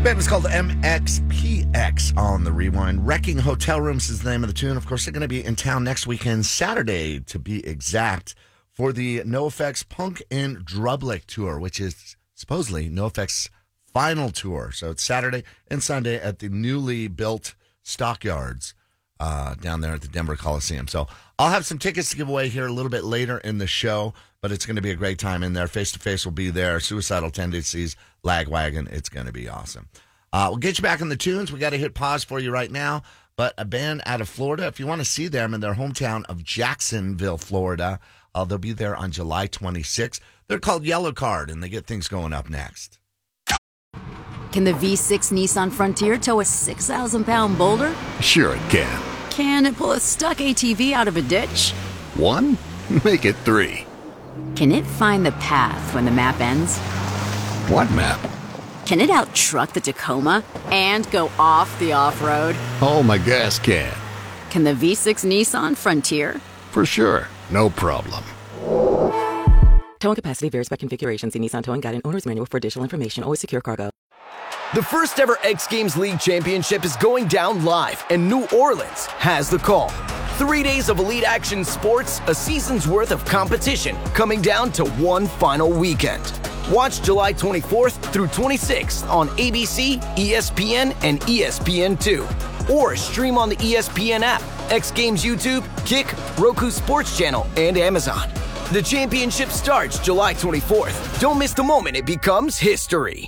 Band was called MXPX on the Rewind. Wrecking Hotel Rooms is the name of the tune. Of course, they're going to be in town next weekend, Saturday to be exact, for the NoFX Punk in Drublic tour, which is supposedly NoFX final tour. So it's Saturday and Sunday at the newly built Stockyards down there at the Denver Coliseum. So I'll have some tickets to give away here a little bit later in the show, but it's going to be a great time in there. Face to Face will be there. Suicidal Tendencies, Lagwagon. It's going to be awesome. We'll get you back in the tunes. We got to hit pause for you right now. But a band out of Florida, if you want to see them in their hometown of Jacksonville, Florida, they'll be there on July 26th. They're called Yellow Card, and they get things going up next. Can the V6 Nissan Frontier tow a 6,000-pound boulder? Sure it can. Can it pull a stuck ATV out of a ditch? 1? Make it 3. Can it find the path when the map ends? What map? Can it out-truck the Tacoma and go off the off-road? Oh, my gas can. Can the V6 Nissan Frontier? For sure. No problem. Towing capacity varies by configuration. See Nissan Towing Guide and Owner's Manual for additional information. Always secure cargo. The first ever X Games League Championship is going down live, and New Orleans has the call. 3 days of elite action sports, a season's worth of competition, coming down to one final weekend. Watch July 24th through 26th on ABC, ESPN, and ESPN2. Or stream on the ESPN app, X Games YouTube, Kick, Roku Sports Channel, and Amazon. The championship starts July 24th. Don't miss the moment it becomes history.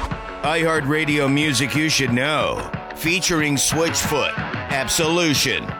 iHeartRadio music you should know. Featuring Switchfoot, Absolution,